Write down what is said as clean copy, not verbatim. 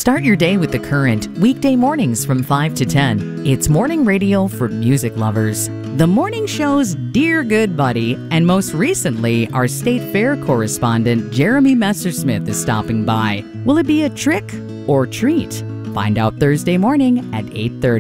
Start your day with The Current, weekday mornings from 5 to 10. It's morning radio for music lovers. The morning show's Dear Good Buddy, and most recently, our State Fair correspondent Jeremy Messersmith is stopping by. Will it be a trick or treat? Find out Thursday morning at 8:30.